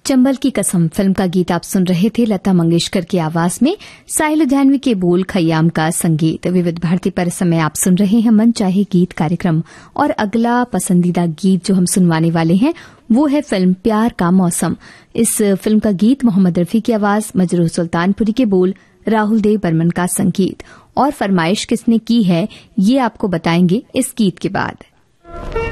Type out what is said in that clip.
चंबल की कसम फिल्म का गीत आप सुन रहे थे लता मंगेशकर की आवाज में, साहिल लुधियानवी के बोल, खयाम का संगीत। विविध भारती पर समय आप सुन रहे हैं मन चाहे गीत कार्यक्रम, और अगला पसंदीदा गीत जो हम सुनवाने वाले हैं वो है फिल्म प्यार का मौसम। इस फिल्म का गीत मोहम्मद रफी की आवाज, मजरूह सुल्तानपुरी के बोल, राहुल देव बर्मन का संगीत। और फरमाइश किसने की है ये आपको बताएंगे इस गीत के बाद।